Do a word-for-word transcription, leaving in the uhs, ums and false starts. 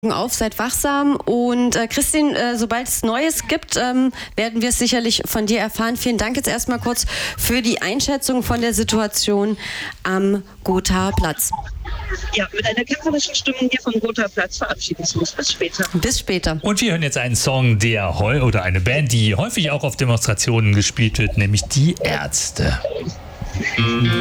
auf, seid wachsam und äh, Christine, äh, sobald es Neues gibt, ähm, werden wir es sicherlich von dir erfahren. Vielen Dank jetzt erstmal kurz für die Einschätzung von der Situation am Gothaer Platz. Ja, mit einer kämpferischen Stimmung hier vom Gothaer Platz verabschieden wir uns. Bis später. Bis später. Und wir hören jetzt einen Song, der heu oder eine Band, die häufig auch auf Demonstrationen gespielt wird, nämlich die Ärzte.